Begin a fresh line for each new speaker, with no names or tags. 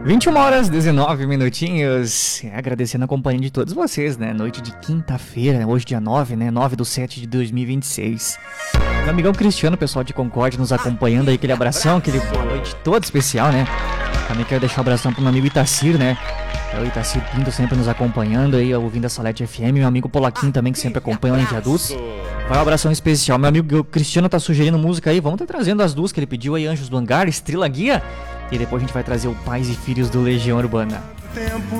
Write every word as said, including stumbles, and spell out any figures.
vinte e uma horas, dezenove minutinhos. Agradecendo a companhia de todos vocês, né? Noite de quinta-feira, hoje dia nove, né? nove do sete de dois mil e vinte e seis. Meu amigão Cristiano, pessoal de Concórdia, nos acompanhando aí. Aquele abração, aquele boa noite todo especial, né? Também quero deixar um abração pro meu amigo Itacir, né? É o Itacir Pinto sempre nos acompanhando aí, ouvindo a Salete F M. Meu amigo Polaquinho também, que sempre acompanha lá em Viadutos. Vai um abração especial. Meu amigo Cristiano tá sugerindo música aí. Vamos tá trazendo as duas que ele pediu aí, Anjos do Hangar, Estrela Guia. E depois a gente vai trazer o Pais e Filhos do Legião Urbana.